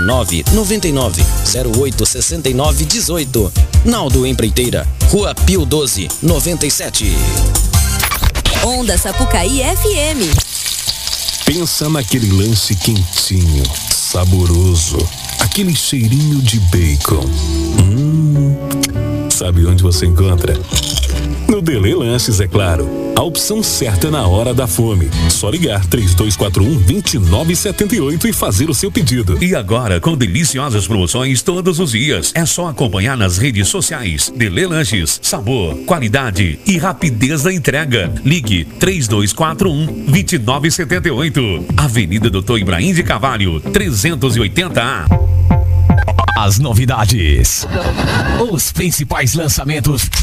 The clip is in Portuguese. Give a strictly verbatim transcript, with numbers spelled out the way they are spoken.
nove nove nove zero oito seis nove um oito. Naldo Empreiteira, Rua Pio doze, noventa e sete. Onda Sapucaí F M. Pensa naquele lanche quentinho, saboroso, aquele cheirinho de bacon. Hum, sabe onde você encontra? No Delê Lanches, é claro. A opção certa na hora da fome. Só ligar três dois quatro um, dois nove sete oito e fazer o seu pedido. E agora com deliciosas promoções todos os dias. É só acompanhar nas redes sociais. Delê Lanches, sabor, qualidade e rapidez da entrega. Ligue três dois quatro um, dois nove sete oito. Avenida Doutor Ibrahim de Carvalho, trezentos e oitenta A. As novidades. Os principais lançamentos